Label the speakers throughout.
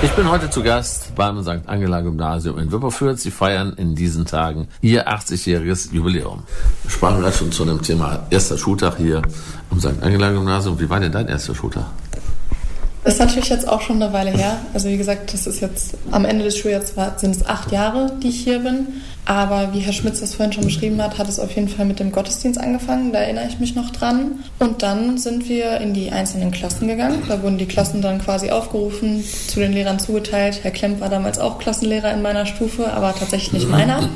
Speaker 1: Ich bin heute zu Gast beim St. Angela Gymnasium in Wipperfürth. Sie feiern in diesen Tagen ihr 80-jähriges Jubiläum. Wir sprachen gerade schon zu dem Thema erster Schultag hier am St. Angela Gymnasium. Wie war denn dein erster Schultag?
Speaker 2: Das ist natürlich jetzt auch schon eine Weile her. Also wie gesagt, das ist jetzt am Ende des Schuljahres sind es 8 Jahre, die ich hier bin. Aber wie Herr Schmitz das vorhin schon beschrieben hat, hat es auf jeden Fall mit dem Gottesdienst angefangen. Da erinnere ich mich noch dran. Und dann sind wir in die einzelnen Klassen gegangen. Da wurden die Klassen dann quasi aufgerufen, zu den Lehrern zugeteilt. Herr Klemp war damals auch Klassenlehrer in meiner Stufe, aber tatsächlich nicht meiner.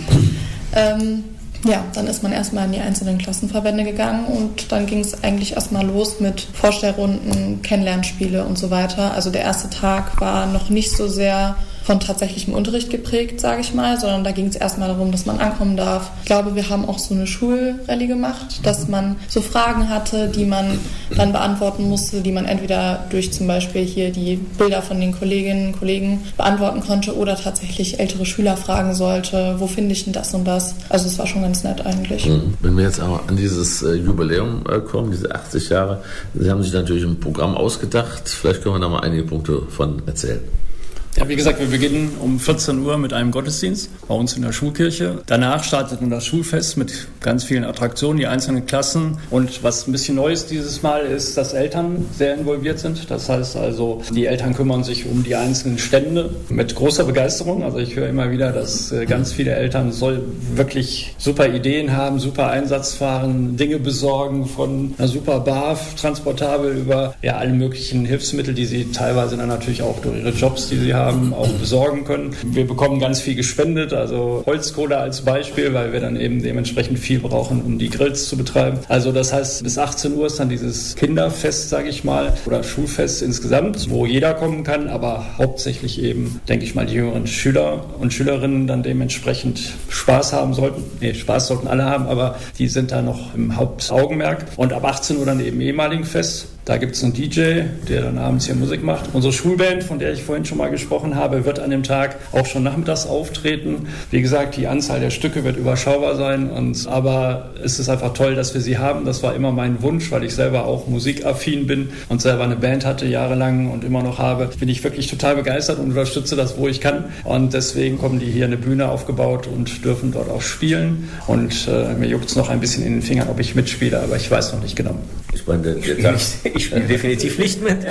Speaker 2: Ja, dann ist man erstmal in die einzelnen Klassenverbände gegangen und dann ging es eigentlich erstmal los mit Vorstellrunden, Kennenlernspiele und so weiter. Also der erste Tag war noch nicht so sehr von tatsächlichem Unterricht geprägt, sage ich mal, sondern da ging es erstmal darum, dass man ankommen darf. Ich glaube, wir haben auch so eine Schulrallye gemacht, dass man so Fragen hatte, die man dann beantworten musste, die man entweder durch zum Beispiel hier die Bilder von den Kolleginnen und Kollegen beantworten konnte oder tatsächlich ältere Schüler fragen sollte, wo finde ich denn das und das. Also es war schon ganz nett eigentlich.
Speaker 1: Wenn wir jetzt aber an dieses Jubiläum kommen, diese 80 Jahre, Sie haben sich natürlich ein Programm ausgedacht. Vielleicht können wir da mal einige Punkte von erzählen.
Speaker 3: Ja, wie gesagt, wir beginnen um 14 Uhr mit einem Gottesdienst bei uns in der Schulkirche. Danach startet dann das Schulfest mit ganz vielen Attraktionen, die einzelnen Klassen. Und was ein bisschen neu ist dieses Mal, ist, dass Eltern sehr involviert sind. Das heißt also, die Eltern kümmern sich um die einzelnen Stände mit großer Begeisterung. Also ich höre immer wieder, dass ganz viele Eltern wirklich super Ideen haben, super Einsatz fahren, Dinge besorgen, von einer super Bar transportabel über alle möglichen Hilfsmittel, die sie teilweise dann natürlich auch durch ihre Jobs, die sie haben, auch besorgen können. Wir bekommen ganz viel gespendet, also Holzkohle als Beispiel, weil wir dann eben dementsprechend viel brauchen, um die Grills zu betreiben. Also das heißt, bis 18 Uhr ist dann dieses Kinderfest, sage ich mal, oder Schulfest insgesamt, wo jeder kommen kann, aber hauptsächlich eben, denke ich mal, die jüngeren Schüler und Schülerinnen dann dementsprechend Spaß haben sollten. Spaß sollten alle haben, aber die sind da noch im Hauptaugenmerk. Und ab 18 Uhr dann eben ehemaligen Fest. Da gibt es einen DJ, der dann abends hier Musik macht. Unsere Schulband, von der ich vorhin schon mal gesprochen habe, wird an dem Tag auch schon nachmittags auftreten. Wie gesagt, die Anzahl der Stücke wird überschaubar sein. Aber es ist einfach toll, dass wir sie haben. Das war immer mein Wunsch, weil ich selber auch musikaffin bin und selber eine Band hatte jahrelang und immer noch habe. Bin ich wirklich total begeistert und unterstütze das, wo ich kann. Und deswegen kommen die hier eine Bühne aufgebaut und dürfen dort auch spielen. Und mir juckt es noch ein bisschen in den Fingern, ob ich mitspiele, aber ich weiß noch nicht genau.
Speaker 1: Ich meine,
Speaker 4: ich spiele definitiv nicht mit.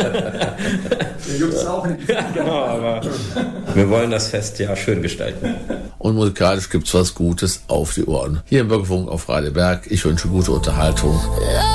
Speaker 3: Juckt's auch nicht.
Speaker 4: Genau, aber wir wollen das Fest ja schön gestalten.
Speaker 1: Und musikalisch gibt's was Gutes auf die Ohren. Hier im Bürgerfunk auf Radio Berg. Ich wünsche gute Unterhaltung.